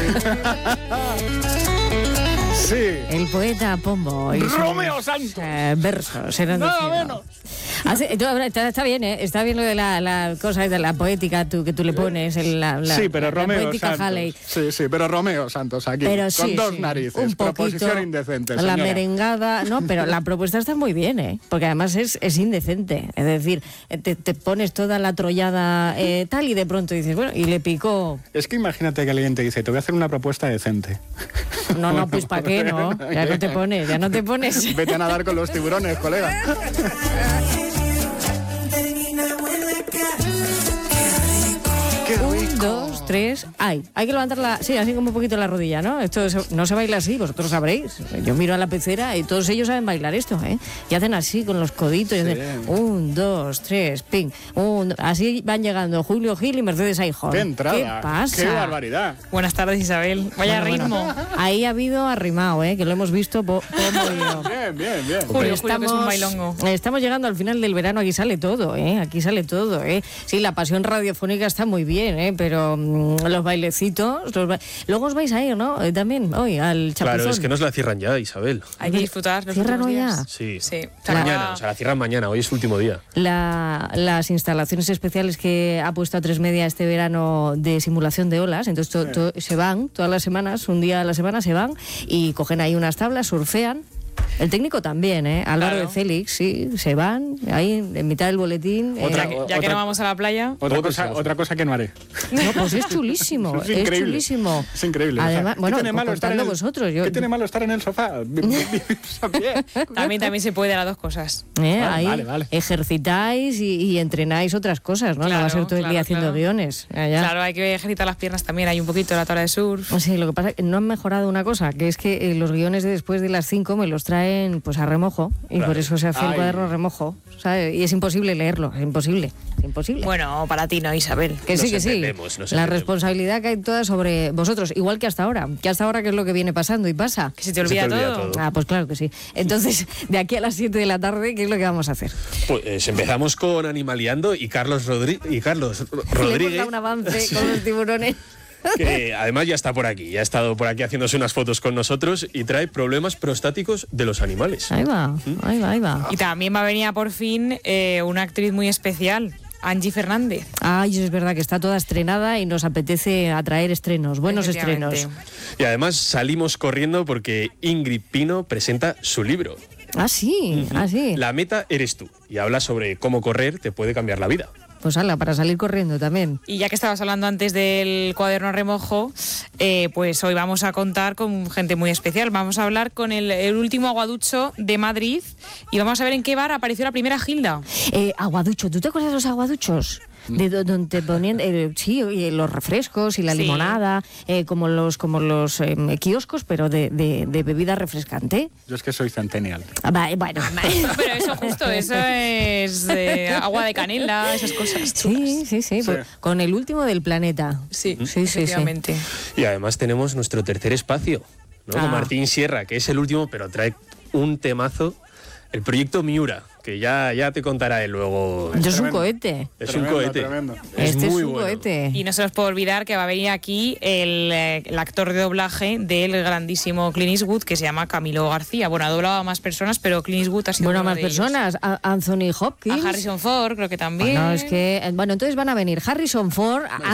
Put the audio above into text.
Sí. El poeta Pombo y sus Romeo Santos. versos eran Nada menos. Está bien, ¿eh? Está bien lo de la cosa de la poética que tú le pones. Sí, pero Romeo poética Santos. Halley. Sí, pero Romeo Santos aquí, Pero con sí, dos sí, narices. un poquito, Proposición indecente, la señora. merengada, no, pero la propuesta está muy bien, ¿eh? Porque además es indecente. Es decir, te pones toda la trollada tal y de pronto dices, bueno, y le picó. Es que imagínate que alguien te dice, te voy a hacer una propuesta decente. No, pues ¿para qué, no? Ya no te pones. Vete a nadar con los tiburones, colega. 1, 2, 3, hay que levantarla, sí, así como un poquito la rodilla, ¿no? Esto no se baila así, vosotros sabréis. Yo miro a la pecera y todos ellos saben bailar esto, ¿eh? Y hacen así con los coditos, y hacen 1, 2, 3, ping. Así van llegando Julio Gil y Mercedes Aijón. ¡Qué entrada! ¿Qué pasa? ¡Qué barbaridad! Buenas tardes, Isabel. Vaya ritmo. Ahí ha habido arrimado, que lo hemos visto Pomo y yo. Bien. Julio, que es un bailongo. Estamos llegando al final del verano, aquí sale todo, aquí sale todo, Sí, la pasión radiofónica está muy bien, pero los bailecitos, luego os vais a ir, ¿no? También hoy al Chapuzón. Claro, es que nos la cierran ya, Isabel. Hay que disfrutar los ¿Cierran últimos hoy ya? días. Sí. Sí. Mañana, o sea, la cierran mañana, hoy es su último día. Las instalaciones especiales que ha puesto A3 Media este verano de simulación de olas, entonces se van todas las semanas, un día a la semana se van y cogen ahí unas tablas, surfean. El técnico también, Álvaro de Félix, sí, se van ahí en mitad del boletín. Ya que no vamos a la playa. Otra cosa que no haré. No, pues es chulísimo, Es increíble. chulísimo. Es increíble. Además, bueno, ¿qué tiene malo estar contando vosotros. ¿Qué tiene malo estar en el sofá? También se puede las dos cosas. Ahí vale. ejercitáis y entrenáis otras cosas, ¿no? No va a ser todo el día haciendo guiones. Claro, hay que ejercitar las piernas también, hay un poquito de la tabla de surf. Sí, lo que pasa es que no han mejorado una cosa, que es que los guiones de después de las 5 me los traen pues a remojo, y por eso se hace el cuaderno a remojo, ¿sabes? Y es imposible leerlo, es imposible. Bueno, para ti no, Isabel. Que sí. La responsabilidad cae toda sobre vosotros, igual que hasta ahora. ¿Qué es lo que viene pasando y pasa? Que se te olvida todo. Ah, pues claro que sí. Entonces, de aquí a las 7 de la tarde, ¿qué es lo que vamos a hacer? Pues empezamos con Animaliando y Carlos Rodríguez. Le hemos dado un avance con los tiburones. Que además ya está por aquí, ya ha estado por aquí haciéndose unas fotos con nosotros y trae problemas prostáticos de los animales. Ahí va. Y también va a venir por fin una actriz muy especial, Angie Fernández. Ay, es verdad que está toda estrenada y nos apetece atraer estrenos, buenos estrenos. Y además salimos corriendo porque Ingrid Pino presenta su libro. Ah, sí, La meta eres tú y habla sobre cómo correr te puede cambiar la vida. Pues hala, para salir corriendo también. Y ya que estabas hablando antes del cuaderno a remojo, pues hoy vamos a contar con gente muy especial. Vamos a hablar con el último aguaducho de Madrid y vamos a ver en qué bar apareció la primera Gilda. Aguaducho, ¿tú te acuerdas de los aguaduchos? De donde te ponían los refrescos y la limonada, como los kioscos, pero de bebida refrescante. Yo es que soy centennial. Bueno. Pero eso justo, eso es agua de canela, esas cosas chulas. Sí. Pues, con el último del planeta. Sí, efectivamente. Y además tenemos nuestro tercer espacio, ¿no? Con Martín Sierra, que es el último, pero trae un temazo, el proyecto Miura, que ya te contará él luego. Es un cohete. Es un cohete. Tremendo. Este es muy un bueno. cohete. Y no se nos puede olvidar que va a venir aquí el actor de doblaje del grandísimo Clint Eastwood, que se llama Camilo García. Bueno, ha doblado a más personas, pero Clint Eastwood ha sido Bueno, a uno más de ellos. personas. A Anthony Hopkins. A Harrison Ford, creo que también. Bueno, entonces van a venir Harrison Ford,